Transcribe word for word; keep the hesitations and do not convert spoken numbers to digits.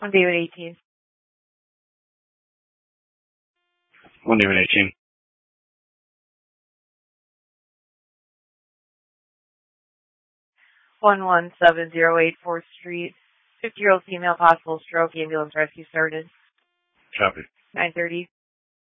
On David eighteen. On David eighteen. one one seven zero eight fourth Street. fifty-year-old female, possible stroke, ambulance rescue started. Copy. nine thirty.